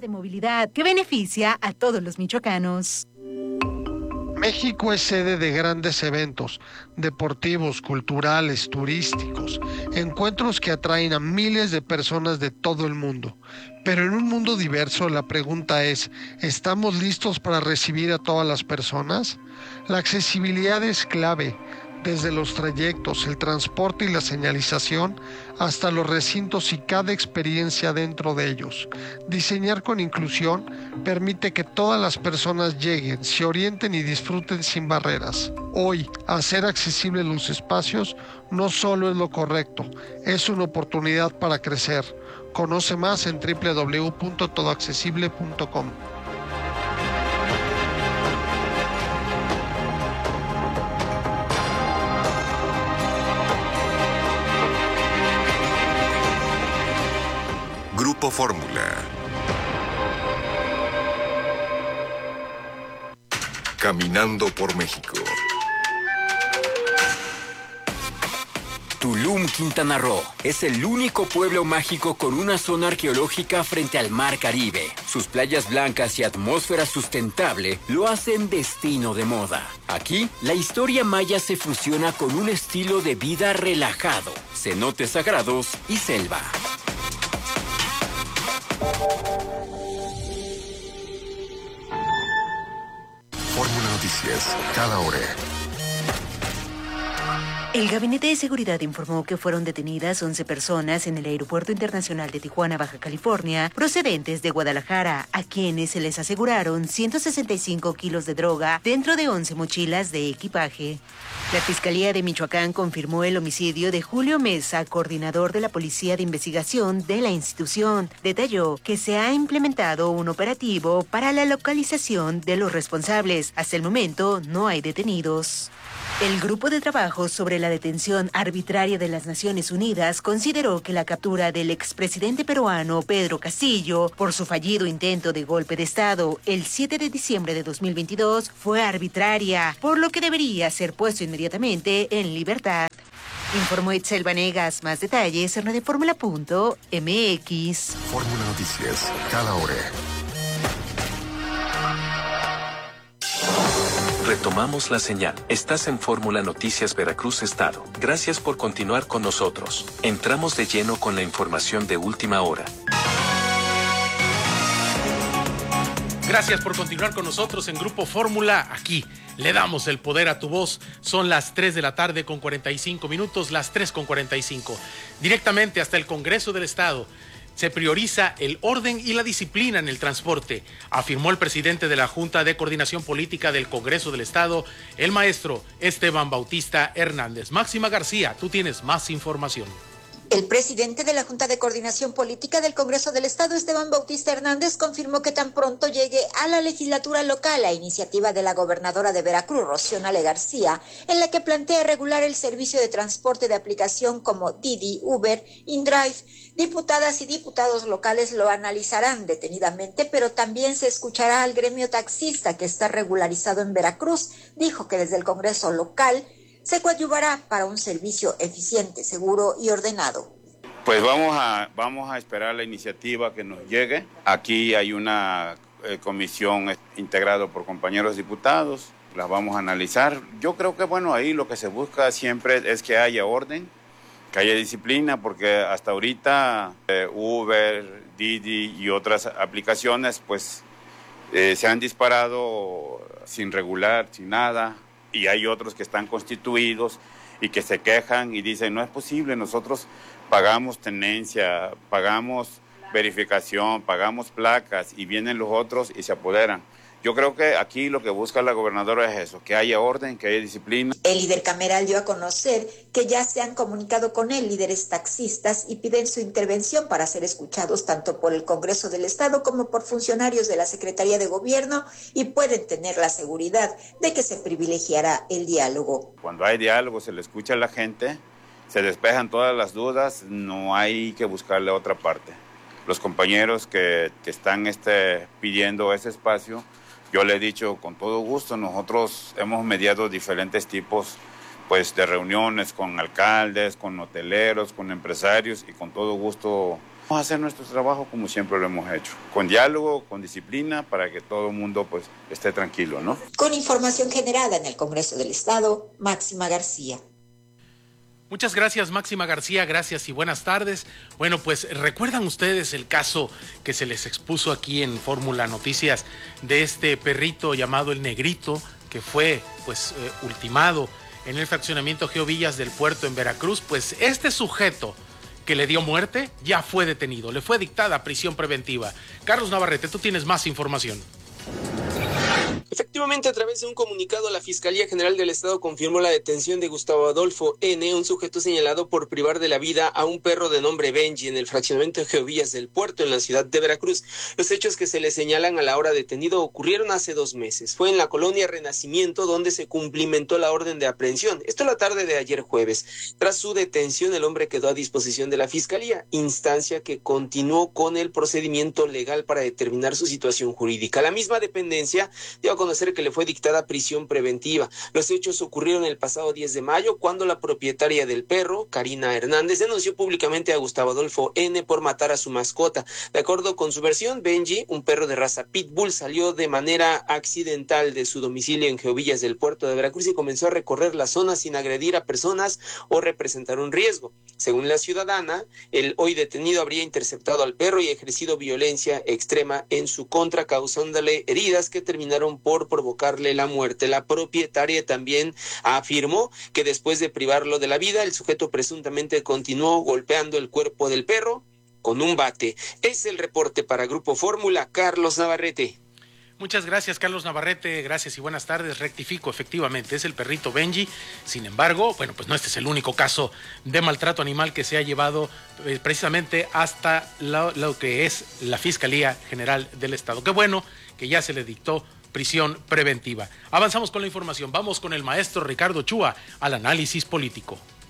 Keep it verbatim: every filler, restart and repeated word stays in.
de movilidad que beneficia a todos los michoacanos. México es sede de grandes eventos deportivos, culturales, turísticos, encuentros que atraen a miles de personas de todo el mundo. Pero en un mundo diverso, la pregunta es, ¿estamos listos para recibir a todas las personas? La accesibilidad es clave, desde los trayectos, el transporte y la señalización, hasta los recintos y cada experiencia dentro de ellos. Diseñar con inclusión permite que todas las personas lleguen, se orienten y disfruten sin barreras. Hoy, hacer accesibles los espacios no solo es lo correcto, es una oportunidad para crecer. Conoce más en doble u doble u doble u punto todo accesible punto com. Grupo Fórmula. Caminando por México. Tulum, Quintana Roo, es el único pueblo mágico con una zona arqueológica frente al Mar Caribe. Sus playas blancas y atmósfera sustentable lo hacen destino de moda. Aquí, la historia maya se fusiona con un estilo de vida relajado, cenotes sagrados y selva. Fórmula Noticias, cada hora. El Gabinete de Seguridad informó que fueron detenidas once personas en el Aeropuerto Internacional de Tijuana, Baja California, procedentes de Guadalajara, a quienes se les aseguraron ciento sesenta y cinco kilos de droga dentro de once mochilas de equipaje. La Fiscalía de Michoacán confirmó el homicidio de Julio Mesa, coordinador de la Policía de Investigación de la institución. Detalló que se ha implementado un operativo para la localización de los responsables. Hasta el momento no hay detenidos. El Grupo de Trabajo sobre la Detención Arbitraria de las Naciones Unidas consideró que la captura del expresidente peruano Pedro Castillo por su fallido intento de golpe de Estado el siete de diciembre de dos mil veintidós fue arbitraria, por lo que debería ser puesto inmediatamente en libertad. Informó Itzel Vanegas. Más detalles en radioformula punto m x. Fórmula Noticias, cada hora. Retomamos la señal. Estás en Fórmula Noticias Veracruz Estado. Gracias por continuar con nosotros. Entramos de lleno con la información de última hora. Gracias por continuar con nosotros en Grupo Fórmula. Aquí le damos el poder a tu voz. Son las tres de la tarde con cuarenta y cinco minutos, las tres con cuarenta y cinco. Directamente hasta el Congreso del Estado. Se prioriza el orden y la disciplina en el transporte, afirmó el presidente de la Junta de Coordinación Política del Congreso del Estado, el maestro Esteban Bautista Hernández. Máxima García, tú tienes más información. El presidente de la Junta de Coordinación Política del Congreso del Estado, Esteban Bautista Hernández, confirmó que tan pronto llegue a la legislatura local la iniciativa de la gobernadora de Veracruz, Rocío Nale García, en la que plantea regular el servicio de transporte de aplicación como Didi, Uber, InDrive. Diputadas y diputados locales lo analizarán detenidamente, pero también se escuchará al gremio taxista que está regularizado en Veracruz. Dijo que desde el Congreso local se coadyuvará para un servicio eficiente, seguro y ordenado. Pues vamos a, vamos a esperar la iniciativa que nos llegue. Aquí hay una eh, comisión integrada por compañeros diputados, las vamos a analizar. Yo creo que bueno, ahí lo que se busca siempre es que haya orden, que haya disciplina, porque hasta ahorita eh, Uber, Didi y otras aplicaciones pues eh, se han disparado sin regular, sin nada. Y hay otros que están constituidos y que se quejan y dicen, no es posible, nosotros pagamos tenencia, pagamos verificación, pagamos placas y vienen los otros y se apoderan. Yo creo que aquí lo que busca la gobernadora es eso, que haya orden, que haya disciplina. El líder cameral dio a conocer que ya se han comunicado con él líderes taxistas y piden su intervención para ser escuchados tanto por el Congreso del Estado como por funcionarios de la Secretaría de Gobierno y pueden tener la seguridad de que se privilegiará el diálogo. Cuando hay diálogo, se le escucha a la gente, se despejan todas las dudas, no hay que buscarle a otra parte. Los compañeros que, que están este, pidiendo ese espacio, yo le he dicho con todo gusto, nosotros hemos mediado diferentes tipos pues, de reuniones con alcaldes, con hoteleros, con empresarios y con todo gusto Vamos a hacer nuestro trabajo como siempre lo hemos hecho, con diálogo, con disciplina, para que todo el mundo pues esté tranquilo, ¿no? Con información generada en el Congreso del Estado, Máxima García. Muchas gracias, Máxima García, gracias y buenas tardes. Bueno, pues recuerdan ustedes el caso que se les expuso aquí en Fórmula Noticias de este perrito llamado el Negrito, que fue pues eh, ultimado en el fraccionamiento Geovillas del Puerto en Veracruz. Pues este sujeto que le dio muerte ya fue detenido, le fue dictada prisión preventiva. Carlos Navarrete, tú tienes más información. Efectivamente, a través de un comunicado, la Fiscalía General del Estado confirmó la detención de Gustavo Adolfo N., un sujeto señalado por privar de la vida a un perro de nombre Benji en el fraccionamiento de Geovillas del Puerto en la ciudad de Veracruz. Los hechos que se le señalan a la hora detenido ocurrieron hace dos meses. Fue en la colonia Renacimiento donde se cumplimentó la orden de aprehensión. Esto la tarde de ayer jueves. Tras su detención, el hombre quedó a disposición de la Fiscalía, instancia que continuó con el procedimiento legal para determinar su situación jurídica. La misma dependencia dio a conocer que le fue dictada prisión preventiva. Los hechos ocurrieron el pasado diez de mayo, cuando la propietaria del perro, Karina Hernández, denunció públicamente a Gustavo Adolfo N. por matar a su mascota. De acuerdo con su versión, Benji, un perro de raza Pitbull, salió de manera accidental de su domicilio en Geovillas del Puerto de Veracruz y comenzó a recorrer la zona sin agredir a personas o representar un riesgo. Según la ciudadana, el hoy detenido habría interceptado al perro y ejercido violencia extrema en su contra, causándole heridas que terminaron por por provocarle la muerte. La propietaria también afirmó que después de privarlo de la vida, el sujeto presuntamente continuó golpeando el cuerpo del perro con un bate. Es el reporte para Grupo Fórmula, Carlos Navarrete. Muchas gracias, Carlos Navarrete, gracias y buenas tardes. Rectifico, efectivamente, es el perrito Benji. Sin embargo, bueno, pues no este es el único caso de maltrato animal que se ha llevado eh, precisamente hasta lo, lo que es la Fiscalía General del Estado. Qué bueno que ya se le dictó prisión preventiva. Avanzamos con la información. Vamos con el maestro Ricardo Chúa al análisis político.